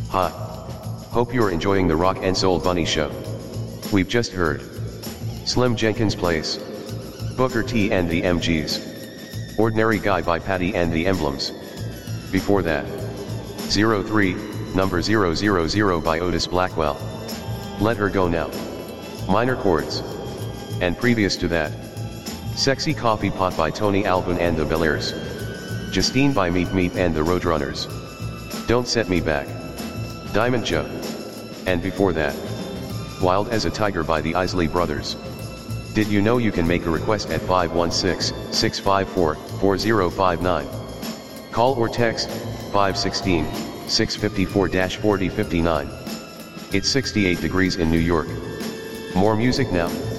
Hi. Hope you're enjoying the Rock and Soul Bunny Show. We've just heard Slim Jenkins Place, Booker T and the MGs, Ordinary Guy by Patty and the Emblems. Before that, 03, number 000 by Otis Blackwell. Let Her Go Now, minor chords. And previous to that, Sexy Coffee Pot by Tony Alban and the Bel-Airs, Justine by Meet Meet and the Roadrunners, Don't Set Me Back, Diamond Joe. And before that, Wild as a Tiger by the Isley Brothers. Did you know you can make a request at 516-654-4059? Call or text 516-654-4059. It's 68 degrees in New York. More music now.